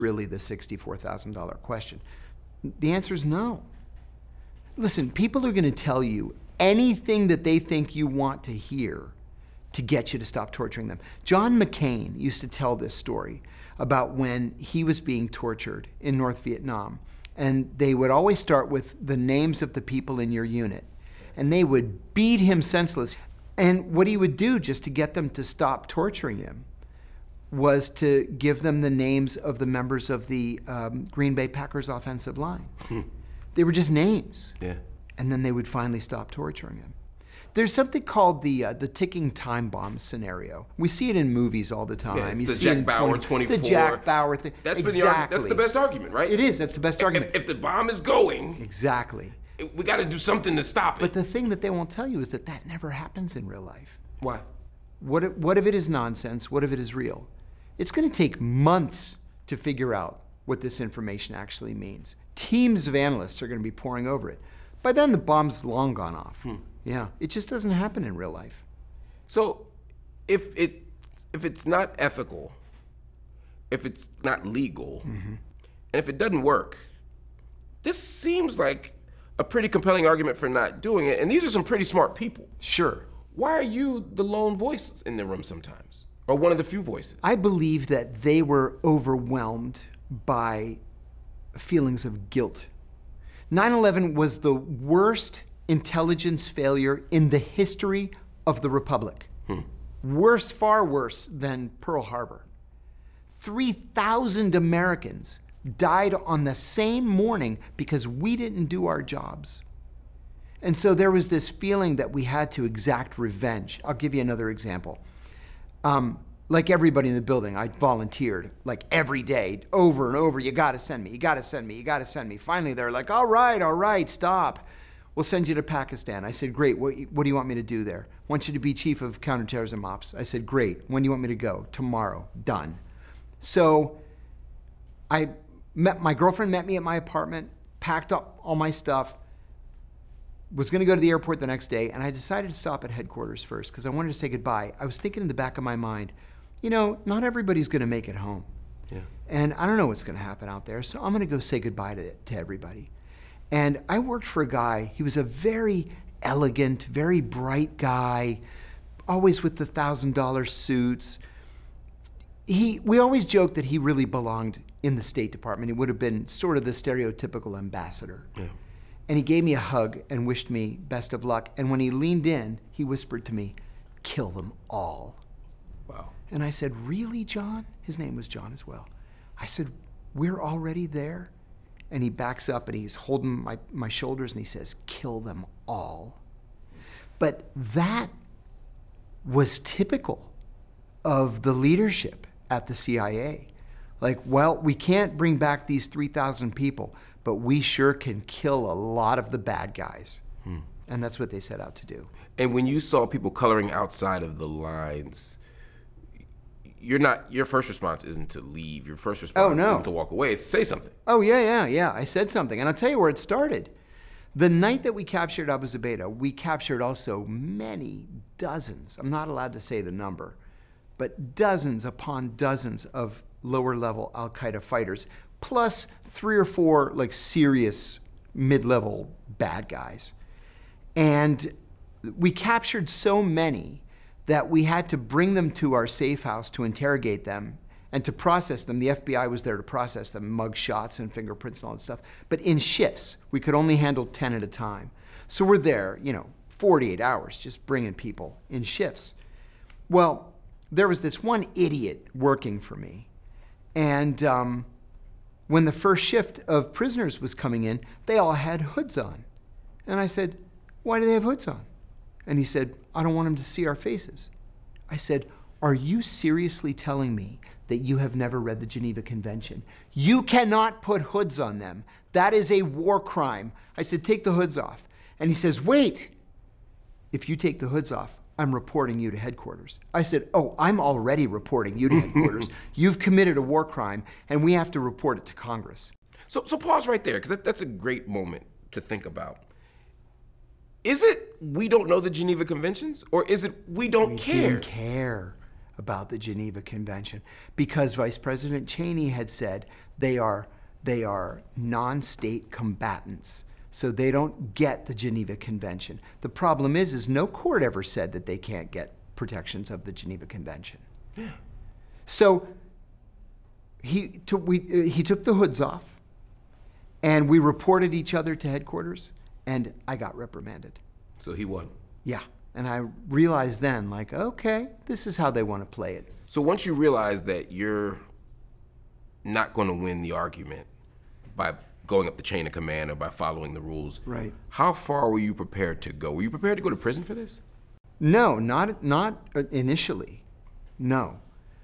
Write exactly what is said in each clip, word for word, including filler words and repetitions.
really the sixty-four thousand dollars question? The answer is no. Listen, people are gonna tell you anything that they think you want to hear to get you to stop torturing them. John McCain used to tell this story about when he was being tortured in North Vietnam. And they would always start with the names of the people in your unit. And they would beat him senseless. And what he would do just to get them to stop torturing him was to give them the names of the members of the um, Green Bay Packers offensive line. Hmm. They were just names. Yeah. And then they would finally stop torturing him. There's something called the uh, the ticking time bomb scenario. We see it in movies all the time. Yeah, it's you the see Jack it in Bauer twenty, twenty-four. The Jack Bauer thing. That's exactly. been the argu- that's the best argument, right? It is. That's the best if, argument. If, if the bomb is going, exactly. It, we got to do something to stop it. But the thing that they won't tell you is that that never happens in real life. Why? What if, what if it is nonsense? What if it is real? It's going to take months to figure out what this information actually means. Teams of analysts are going to be poring over it. By then, the bomb's long gone off. Hmm. Yeah, it just doesn't happen in real life. So, if it if it's not ethical, if it's not legal, mm-hmm. and if it doesn't work, this seems like a pretty compelling argument for not doing it. And these are some pretty smart people. Sure. Why are you the lone voice in the room sometimes, or one of the few voices? I believe that they were overwhelmed by feelings of guilt. nine eleven was the worst intelligence failure in the history of the Republic. Hmm. Worse, far worse than Pearl Harbor. three thousand Americans died on the same morning because we didn't do our jobs. And so there was this feeling that we had to exact revenge. I'll give you another example. Um, like everybody in the building, I volunteered like every day, over and over, you gotta send me, you gotta send me, you gotta send me. Finally, they're like, all right, all right, stop. We'll send you to Pakistan. I said, great, what, what do you want me to do there? I want you to be chief of counterterrorism ops. I said, great, when do you want me to go? Tomorrow, done. So I met, my girlfriend met me at my apartment, packed up all my stuff, was gonna go to the airport the next day, and I decided to stop at headquarters first because I wanted to say goodbye. I was thinking in the back of my mind, you know, not everybody's gonna make it home. Yeah. And I don't know what's gonna happen out there, so I'm gonna go say goodbye to, to everybody. And I worked for a guy, he was a very elegant, very bright guy, always with the thousand dollar suits. He, we always joked that he really belonged in the State Department. He would have been sort of the stereotypical ambassador. Yeah. And he gave me a hug and wished me best of luck. And when he leaned in, he whispered to me, kill them all. Wow. And I said, really, John? His name was John as well. I said, we're already there? And he backs up and he's holding my, my shoulders and he says, kill them all. But that was typical of the leadership at the C I A. Like, well, we can't bring back these three thousand people, but we sure can kill a lot of the bad guys. Hmm. And that's what they set out to do. And when you saw people coloring outside of the lines, you're not, your first response isn't to leave. Your first response oh, no. isn't to walk away. It's to say something. Oh, yeah, yeah, yeah. I said something. And I'll tell you where it started. The night that we captured Abu Zubaydah, we captured also many dozens, I'm not allowed to say the number, but dozens upon dozens of lower level Al-Qaeda fighters, plus three or four like serious mid-level bad guys. And we captured so many that we had to bring them to our safe house to interrogate them and to process them. The F B I was there to process them, mug shots and fingerprints and all that stuff. But in shifts, we could only handle ten at a time. So we're there, you know, forty-eight hours, just bringing people in shifts. Well, there was this one idiot working for me. And um, when the first shift of prisoners was coming in, they all had hoods on. And I said, why do they have hoods on? And he said, I don't want them to see our faces. I said, are you seriously telling me that you have never read the Geneva Convention? You cannot put hoods on them. That is a war crime. I said, take the hoods off. And he says, wait, if you take the hoods off, I'm reporting you to headquarters. I said, oh, I'm already reporting you to headquarters. You've committed a war crime, and we have to report it to Congress. So, so pause right there, because that, that's a great moment to think about. Is it we don't know the Geneva Conventions, or is it we don't we care? Didn't care. about the Geneva Convention because Vice President Cheney had said they are, they are non-state combatants. So they don't get the Geneva Convention. The problem is, is no court ever said that they can't get protections of the Geneva Convention. Yeah. So he took, we, uh, he took the hoods off, and we reported each other to headquarters, and I got reprimanded. So he won. Yeah, and I realized then, like, okay, this is how they want to play it. So once you realize that you're not going to win the argument by going up the chain of command or by following the rules, Right. how far were you prepared to go? Were you prepared to go to prison for this? No, not, not initially, no.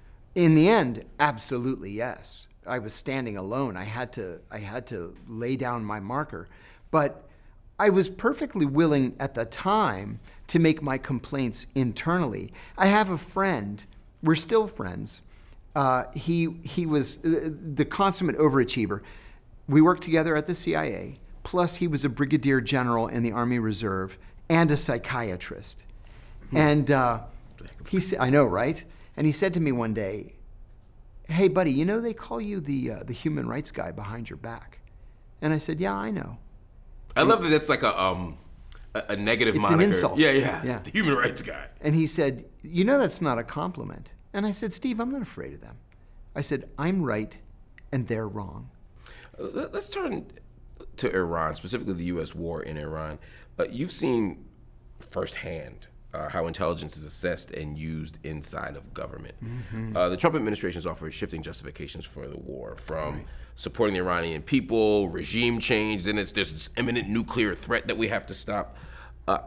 In the end, absolutely yes. I was standing alone. I had to, I had to lay down my marker. But I was perfectly willing at the time to make my complaints internally. I have a friend, we're still friends. Uh, he, he was uh, the consummate overachiever. We worked together at the C I A, plus he was a brigadier general in the Army Reserve and a psychiatrist. Hmm. And uh, he said, I know, right? And he said to me one day, hey, buddy, you know they call you the, uh, the human rights guy behind your back. And I said, yeah, I know. I love that that's like a um a, a negative It's moniker. an insult. Yeah, yeah, Yeah. The human rights guy. And he said, you know that's not a compliment. And I said, Steve, I'm not afraid of them. I said, I'm right and they're wrong. Uh, let's turn to Iran, specifically the U S war in Iran. Uh, you've seen firsthand uh, how intelligence is assessed and used inside of government. Mm-hmm. Uh, the Trump administration has offered shifting justifications for the war, from right. supporting the Iranian people, regime change, then it's there's this imminent nuclear threat that we have to stop. Uh,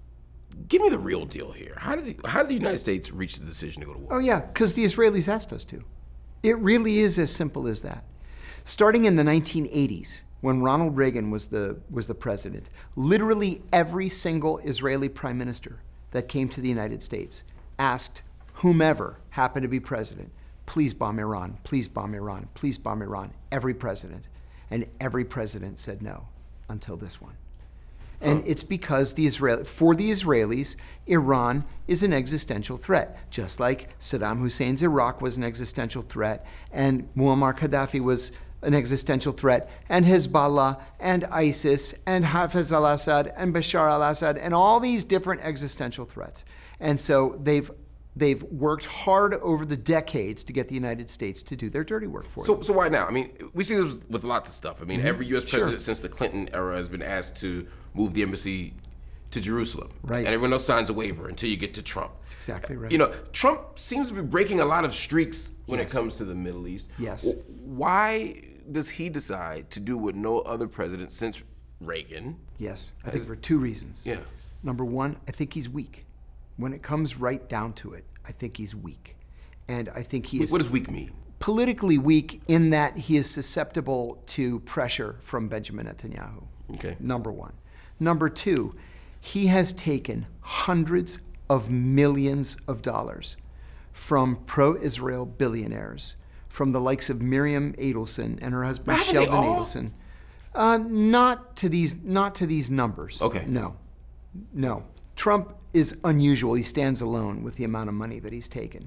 give me the real deal here. How did the, how did the United States reach the decision to go to war? Oh yeah, because the Israelis asked us to. It really is as simple as that. Starting in the nineteen eighties, when Ronald Reagan was the, was the president, literally every single Israeli prime minister that came to the United States asked whomever happened to be president, please bomb Iran, please bomb Iran, please bomb Iran, every president. And every president said no until this one. And it's because the Israel, for the Israelis, Iran is an existential threat, just like Saddam Hussein's Iraq was an existential threat, and Muammar Gaddafi was an existential threat, and Hezbollah, and ISIS, and Hafez al-Assad, and Bashar al-Assad, and all these different existential threats. And so they've they've worked hard over the decades to get the United States to do their dirty work for so, them. So why now? I mean, we see this with lots of stuff. I mean, mm-hmm. every U S president Sure. since the Clinton era has been asked to move the embassy to Jerusalem. Right. And everyone else signs a waiver until you get to Trump. That's exactly right. You know, Trump seems to be breaking a lot of streaks when Yes. it comes to the Middle East. Yes. Why does he decide to do what no other president since Reagan? Yes, I think for two reasons. Yeah. Number one, I think he's weak. When it comes right down to it, I think he's weak. And I think he is What does weak mean? politically weak in that he is susceptible to pressure from Benjamin Netanyahu. Okay. Number one. Number two, he has taken hundreds of millions of dollars from pro-Israel billionaires, from the likes of Miriam Adelson and her husband Haven't they Sheldon all? Adelson. Uh, not to these, not to these numbers. Okay. No, no. Trump is unusual. He stands alone with the amount of money that he's taken.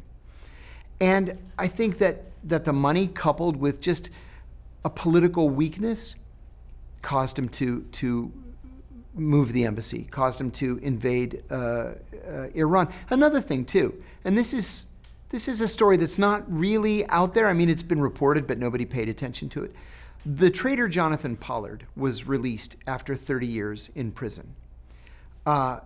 And I think that, that the money coupled with just a political weakness caused him to, to move the embassy, caused him to invade uh, uh, Iran. Another thing too, and this is, this is a story that's not really out there. I mean, it's been reported, but nobody paid attention to it. The traitor Jonathan Pollard was released after thirty years in prison. Uh,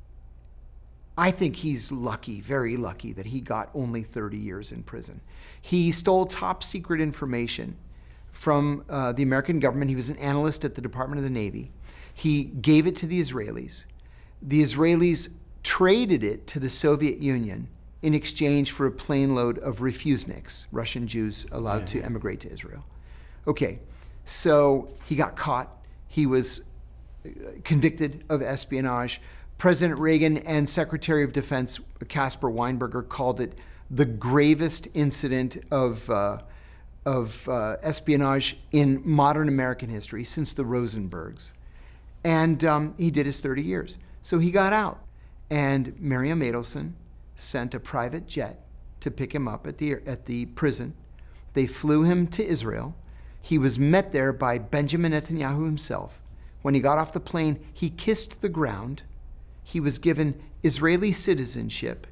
I think he's lucky, very lucky, that he got only thirty years in prison. He stole top secret information from uh, the American government. He was an analyst at the Department of the Navy. He gave it to the Israelis. The Israelis traded it to the Soviet Union in exchange for a plane load of refuseniks, Russian Jews allowed yeah. to emigrate to Israel. Okay, so he got caught. He was convicted of espionage. President Reagan and Secretary of Defense Caspar Weinberger called it the gravest incident of, uh, of uh, espionage in modern American history since the Rosenbergs. And um, he did his thirty years. So he got out. And Miriam Adelson sent a private jet to pick him up at the, at the prison. They flew him to Israel. He was met there by Benjamin Netanyahu himself. When he got off the plane, he kissed the ground. He was given Israeli citizenship.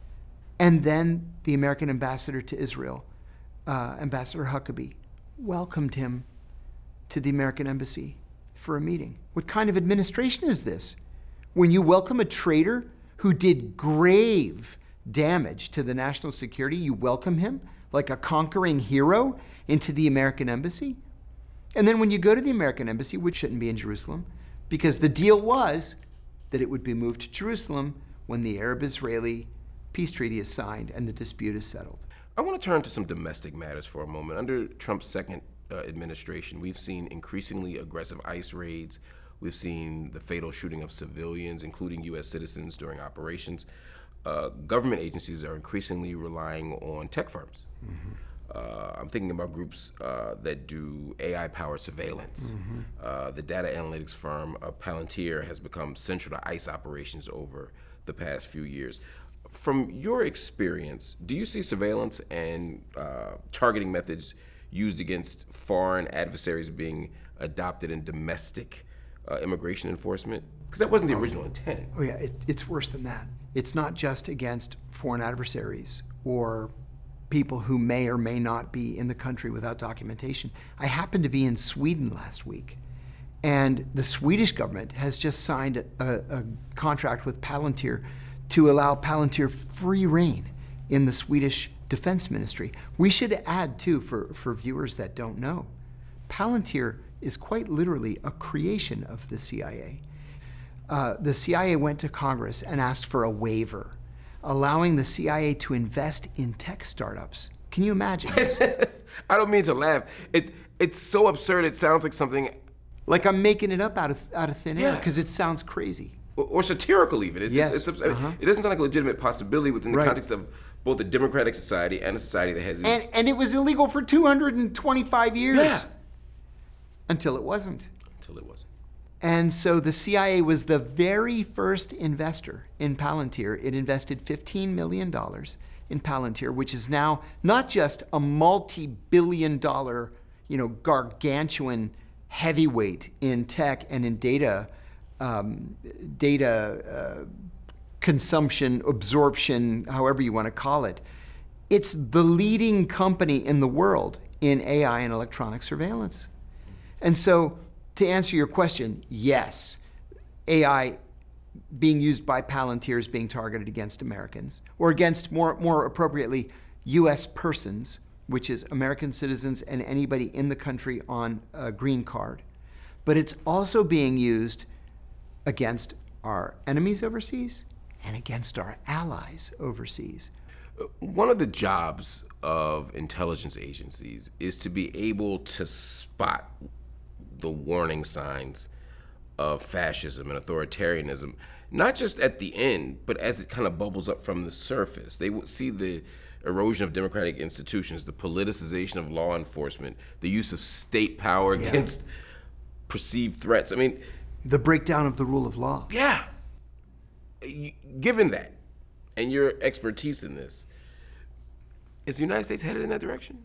And then the American ambassador to Israel, uh, Ambassador Huckabee, welcomed him to the American embassy for a meeting. What kind of administration is this? When you welcome a traitor who did grave damage to the national security, you welcome him like a conquering hero into the American embassy? And then when you go to the American embassy, which shouldn't be in Jerusalem, because the deal was that it would be moved to Jerusalem when the Arab-Israeli peace treaty is signed and the dispute is settled. I want to turn to some domestic matters for a moment. Under Trump's second uh, administration, we've seen increasingly aggressive ICE raids. We've seen the fatal shooting of civilians, including U S citizens, during operations. Uh, government agencies are increasingly relying on tech firms. Mm-hmm. Uh, I'm thinking about groups uh, that do A I-powered surveillance. Mm-hmm. Uh, the data analytics firm uh, Palantir has become central to ICE operations over the past few years. From your experience, do you see surveillance and uh, targeting methods used against foreign adversaries being adopted in domestic uh, immigration enforcement? Because that wasn't the original intent. Oh yeah, it, it's worse than that. It's not just against foreign adversaries or people who may or may not be in the country without documentation. I happened to be in Sweden last week, and the Swedish government has just signed a, a contract with Palantir to allow Palantir free rein in the Swedish Defense Ministry. We should add, too, for, for viewers that don't know, Palantir is quite literally a creation of the C I A. Uh, the C I A went to Congress and asked for a waiver, allowing the C I A to invest in tech startups. Can you imagine? I don't mean to laugh. It it's so absurd. It sounds like something. Like I'm making it up out of out of thin air Yeah. because it sounds crazy. Or, or satirical, even. It, Yes. It's, it's, Uh-huh. It doesn't sound like a legitimate possibility within the Right. context of both a democratic society and a society that has. And and it was illegal for two hundred twenty-five years. Yeah. Until it wasn't. Until it wasn't. And so the C I A was the very first investor in Palantir. It invested fifteen million dollars in Palantir, which is now not just a multi-billion dollar, you know, gargantuan heavyweight in tech and in data, um, data uh, consumption, absorption, however you want to call it. It's the leading company in the world in A I and electronic surveillance. And so, to answer your question, yes, A I being used by Palantir is being targeted against Americans, or against, more, more appropriately, U S persons, which is American citizens and anybody in the country on a green card. But it's also being used against our enemies overseas and against our allies overseas. One of the jobs of intelligence agencies is to be able to spot the warning signs of fascism and authoritarianism, not just at the end, but as it kind of bubbles up from the surface. They would see the erosion of democratic institutions, the politicization of law enforcement, the use of state power Yeah. against perceived threats. I mean, The breakdown of the rule of law. yeah. You- Given that, and your expertise in this, is the United States headed in that direction?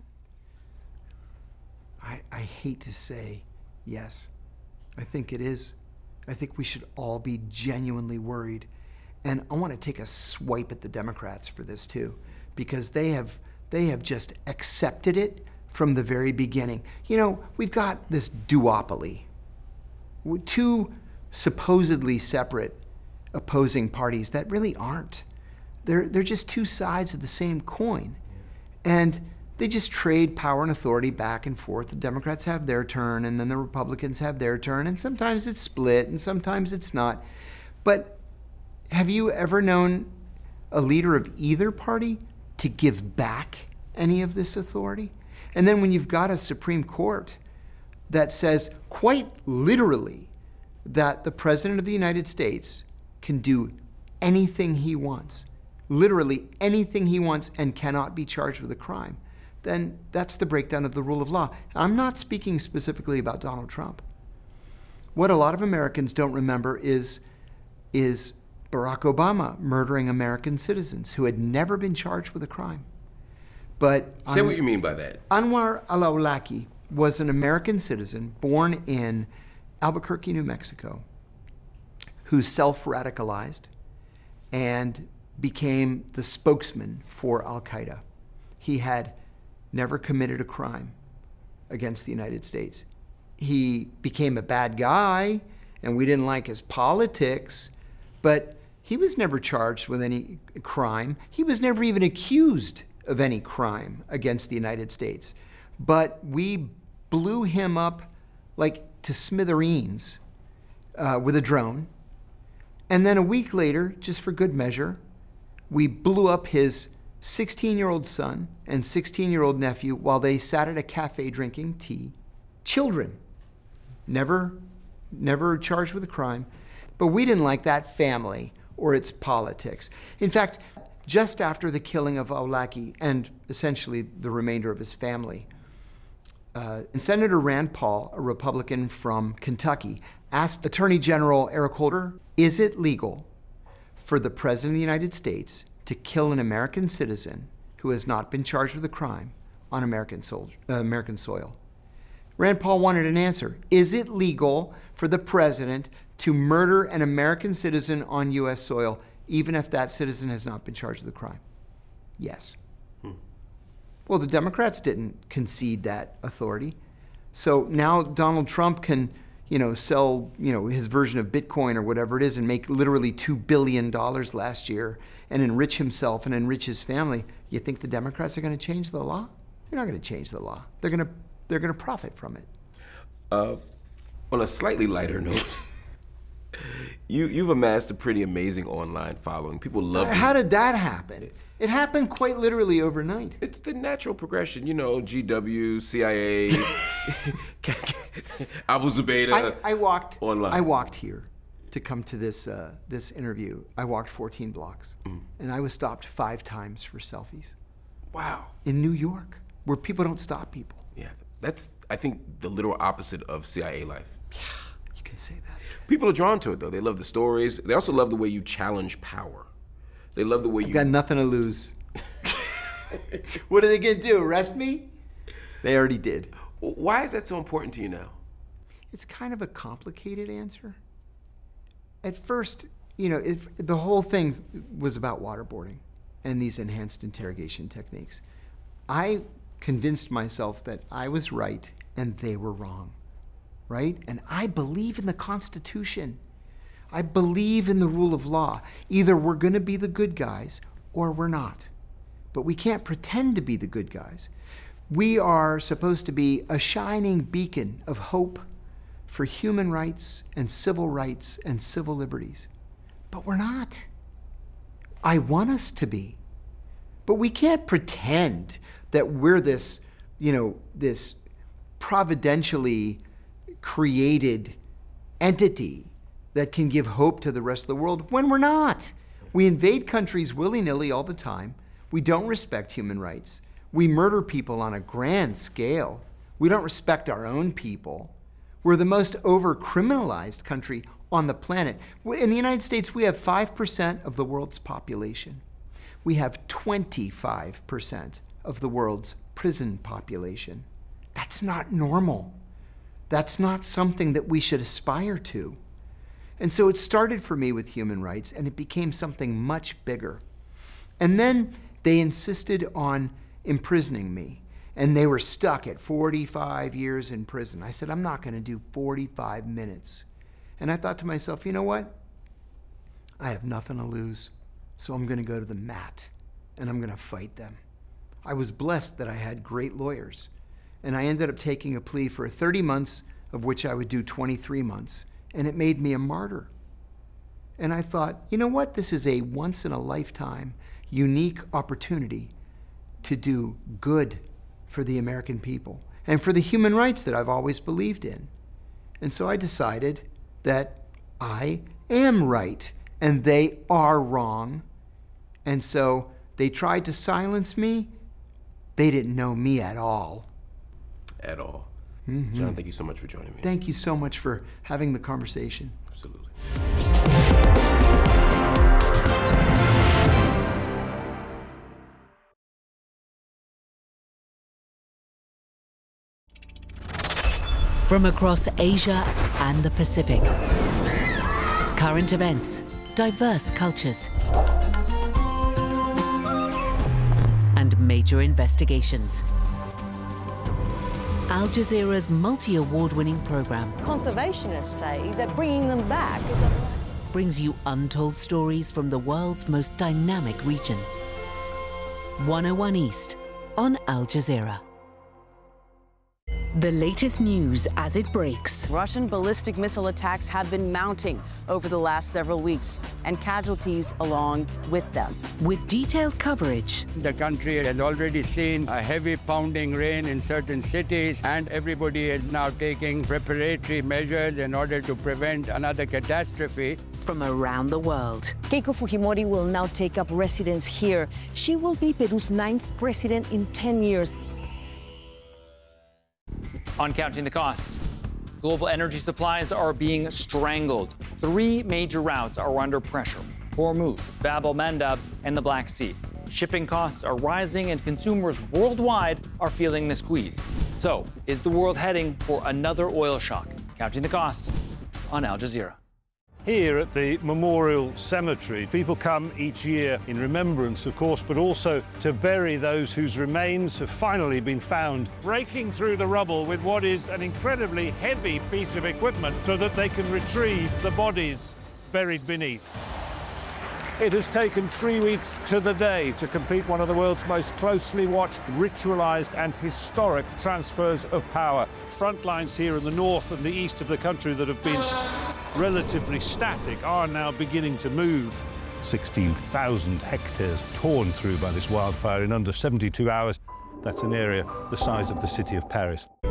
I, I hate to say yes. I think it is. I think we should all be genuinely worried. And I want to take a swipe at the Democrats for this too, because they have they have just accepted it from the very beginning. You know, we've got this duopoly. Two supposedly separate opposing parties that really aren't. They're they're just two sides of the same coin. And they just trade power and authority back and forth. The Democrats have their turn, and then the Republicans have their turn, and sometimes it's split, and sometimes it's not. But have you ever known a leader of either party to give back any of this authority? And then when you've got a Supreme Court that says quite literally that the President of the United States can do anything he wants, literally anything he wants, and cannot be charged with a crime, then that's the breakdown of the rule of law. I'm not speaking specifically about Donald Trump. What a lot of Americans don't remember is, is Barack Obama murdering American citizens who had never been charged with a crime. But Say An- what you mean by that. Anwar al-Awlaki was an American citizen born in Albuquerque, New Mexico, who self-radicalized and became the spokesman for Al-Qaeda. He had never committed a crime against the United States. He became a bad guy, and we didn't like his politics, but he was never charged with any crime. He was never even accused of any crime against the United States. But we blew him up like to smithereens uh, with a drone. And then a week later, just for good measure, we blew up his sixteen-year-old son and sixteen-year-old nephew while they sat at a cafe drinking tea. Children, never, never charged with a crime. But we didn't like that family or its politics. In fact, just after the killing of Awlaki and essentially the remainder of his family, uh, Senator Rand Paul, a Republican from Kentucky, asked Attorney General Eric Holder, is it legal for the President of the United States to kill an American citizen who has not been charged with a crime on American, sol- uh, American soil? Rand Paul wanted an answer. Is it legal for the President to murder an American citizen on U S soil, even if that citizen has not been charged with a crime? Yes. Hmm. Well, the Democrats didn't concede that authority. So now Donald Trump can, you know, sell, you know, his version of Bitcoin or whatever it is and make literally two billion dollars last year and enrich himself and enrich his family. You think the Democrats are going to change the law? They're not going to change the law. They're going to, they're going to profit from it. Uh, on a slightly lighter note, you, you've amassed a pretty amazing online following. People love you. How did that happen? It happened quite literally overnight. It's the natural progression, you know, G W, C I A, Abu Zubaydah. I, I walked online. I walked here to come to this uh, this interview. I walked fourteen blocks, mm. and I was stopped five times for selfies. Wow. In New York, where people don't stop people. Yeah, that's, I think, the literal opposite of C I A life. Yeah, you can say that. People are drawn to it, though. They love the stories. They also love the way you challenge power. They love the way I've you... got nothing to lose. What are they going to do, arrest me? They already did. Why is that so important to you now? It's kind of a complicated answer. At first, you know, if the whole thing was about waterboarding and these enhanced interrogation techniques. I convinced myself that I was right and they were wrong, right? And I believe in the Constitution. I believe in the rule of law. Either we're going to be the good guys or we're not. But we can't pretend to be the good guys. We are supposed to be a shining beacon of hope for human rights and civil rights and civil liberties. But we're not. I want us to be. But we can't pretend that we're this, you know, this providentially created entity that can give hope to the rest of the world when we're not. We invade countries willy-nilly all the time. We don't respect human rights. We murder people on a grand scale. We don't respect our own people. We're the most over-criminalized country on the planet. In the United States, we have five percent of the world's population. We have twenty-five percent of the world's prison population. That's not normal. That's not something that we should aspire to. And so it started for me with human rights, and it became something much bigger. And then they insisted on imprisoning me, and they were stuck at forty-five years in prison. I said, I'm not going to do forty-five minutes. And I thought to myself, you know what? I have nothing to lose, so I'm going to go to the mat, and I'm going to fight them. I was blessed that I had great lawyers, and I ended up taking a plea for thirty months, of which I would do twenty-three months. And it made me a martyr. And I thought, you know what? This is a once in a lifetime, unique opportunity to do good for the American people and for the human rights that I've always believed in. And so I decided that I am right and they are wrong. And so they tried to silence me. They didn't know me at all. At all. Mm-hmm. John, thank you so much for joining me. Thank you so much for having the conversation. Absolutely. From across Asia and the Pacific. Current events, diverse cultures, and major investigations. Al Jazeera's multi-award-winning program Conservationists say that bringing them back is a... brings you untold stories from the world's most dynamic region. one oh one East on Al Jazeera. The latest news as it breaks. Russian ballistic missile attacks have been mounting over the last several weeks, and casualties along with them. With detailed coverage. The country has already seen a heavy pounding rain in certain cities, and everybody is now taking preparatory measures in order to prevent another catastrophe. From around the world. Keiko Fujimori will now take up residence here. She will be Peru's ninth president in ten years. On Counting the Cost, global energy supplies are being strangled. Three major routes are under pressure: Hormuz, Bab el-Mandeb, and the Black Sea. Shipping costs are rising and consumers worldwide are feeling the squeeze. So, is the world heading for another oil shock? Counting the Cost on Al Jazeera. Here at the Memorial Cemetery, people come each year in remembrance, of course, but also to bury those whose remains have finally been found, breaking through the rubble with what is an incredibly heavy piece of equipment so that they can retrieve the bodies buried beneath. It has taken three weeks to the day to complete one of the world's most closely watched, ritualized and historic transfers of power. Front lines here in the north and the east of the country that have been relatively static are now beginning to move. sixteen thousand hectares torn through by this wildfire in under seventy-two hours. That's an area the size of the city of Paris.